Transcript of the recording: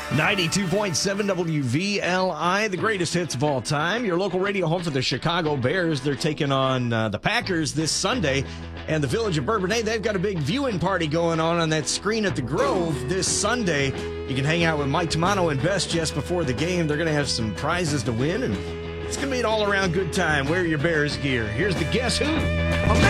92.7 WVLI, the greatest hits of all time. Your local radio home for the Chicago Bears. They're taking on the Packers this Sunday. And the Village of Bourbonnais, they've got a big viewing party going on that screen at the Grove this Sunday. You can hang out with Mike Tamano and Best just before the game. They're going to have some prizes to win, and it's going to be an all-around good time. Wear your Bears gear. Here's the Guess Who.